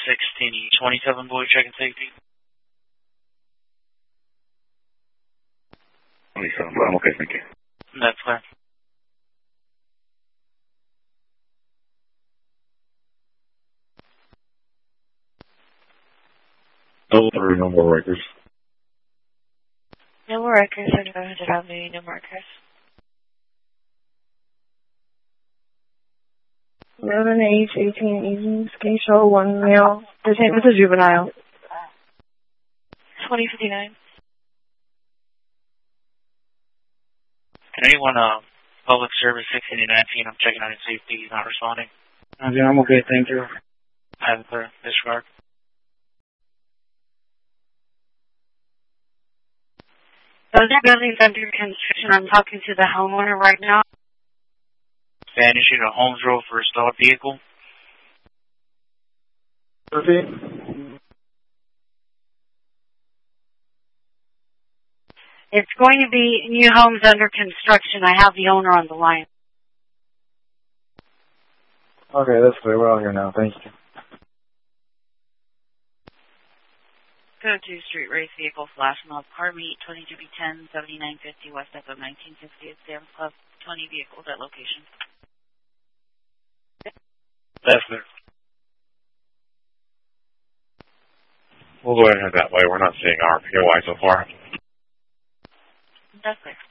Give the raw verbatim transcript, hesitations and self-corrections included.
sixteen twenty-seven, boy, checking safety. twenty-seven, I'm okay, thank you. That's clear. Double three, no more records. No more records, I don't have any no more records. eleven H, eighteen evenings, can you show one male? Detain with a juvenile. twenty fifty-nine. Can anyone, uh, public service sixteen nineteen, I'm checking on his safety, he's not responding. Okay, I'm okay, thank you. I have a clear, disregard. Those are buildings under construction. I'm talking to the homeowner right now. Van issued a Holmes Road for a stalled vehicle. It's going to be new homes under construction. I have the owner on the line. Okay, that's clear. We're all here now. Thank you. Go to street race vehicle flash mob car meet twenty G B ten seventy-nine fifty West Echo nineteen fifty at Sam's Club. twenty vehicles at location. That's clear. We'll go ahead and head that way. We're not seeing our P O I so far. That's clear.